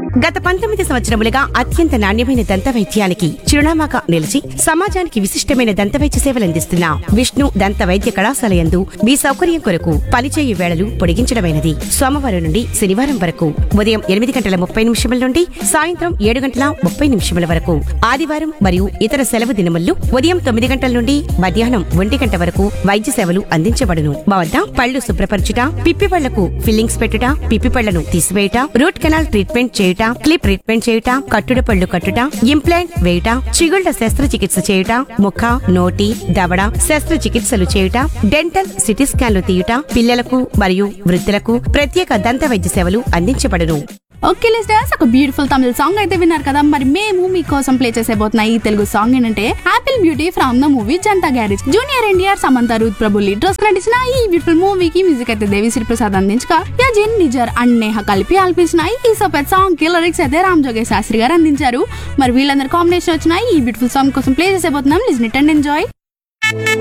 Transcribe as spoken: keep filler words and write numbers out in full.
గత పంతొమ్మిది సంవత్సరములుగా అత్యంత నాణ్యమైన దంత వైద్యానికి చిరునామాగా నిలిచి సమాజానికి విశిష్టమైన దంత వైద్య సేవలందిస్తున్న విష్ణు దంత వైద్య కళాశాల యందు మీ సౌకర్యం కొరకు పనిచేయు వేళలు పొడిగించడమైనది. సోమవారం నుండి శనివారం వరకు ఉదయం ఎనిమిది గంటల ముప్పై నిమిషముల నుండి సాయంత్రం ఏడు గంటల ముప్పై నిమిషముల వరకు, ఆదివారం మరియు ఇతర సెలవు దినముల్లో ఉదయం తొమ్మిది గంటల నుండి మధ్యాహ్నం ఒంటి గంట వరకు వైద్య సేవలు అందించబడును. మా వద్ద పళ్లు శుభ్రపరచుట, పిప్పి పళ్లకు ఫిల్లింగ్స్ పెట్టుట, పిప్పి పళ్లను తీసివేయుట, రూట్ కెనాల్ ట్రీట్మెంట్ చేయుట, క్లిప్ ట్రీట్మెంట్ చేయుట, కట్టుడు పళ్లు కట్టుట, ఇంప్లాంట్ వేయుట, చిగుళ్ల శస్త్రచికిత్స చేయుట, ముఖ, నోటి, దవడ శస్త్రచికిత్సలు చేయుట, డెంటల్ సిటీ స్కాన్లు తీయుట, పిల్లలకు మరియు వృద్ధులకు ప్రత్యేక దంత వైద్య సేవలు అందించబడును. ఓకే లిస్టర్స్, ఒక బ్యూటిఫుల్ తమిళ సాంగ్ అయితే విన్నారు కదా. మరి మేము మీకోసం ప్లే చేసేబోతున్న ఈ తెలుగు సాంగ్ ఏంటంటే apple beauty from the movie Janata garage. Junior NTR, Samantha, Ruth Prabhu lead roles నటించిన ఈ బ్యూటిఫుల్ మూవీకి మ్యూజిక్ అయితే దేవిశ్రీ ప్రసాద్ అందించగా యజిన్, నిజర్ అండ్ నేహ కలిపి ఆల్పించిన ఈ సూపర్ సాంగ్ కి లిరిక్స్ అయితే రామ్ జోగేష్ శాస్త్రి గారు అందించారు. మరి వీళ్ళందరూ కాంబినేషన్ వచ్చిన ఈ బ్యూటిఫుల్ సాంగ్ కోసం play చేసేబోతున్నాం. Listen it and enjoy.